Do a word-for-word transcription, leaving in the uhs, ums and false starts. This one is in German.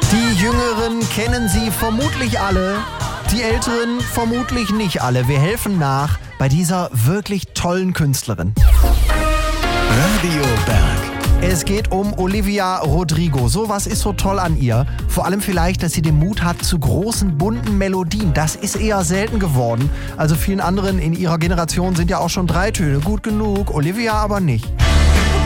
Die Jüngeren kennen sie vermutlich alle, die Älteren vermutlich nicht alle. Wir helfen nach bei dieser wirklich tollen Künstlerin. Radio Berg. Es geht um Olivia Rodrigo. So was ist so toll an ihr. Vor allem vielleicht, dass sie den Mut hat zu großen, bunten Melodien. Das ist eher selten geworden. Also vielen anderen in ihrer Generation sind ja auch schon drei Töne gut genug. Olivia aber nicht.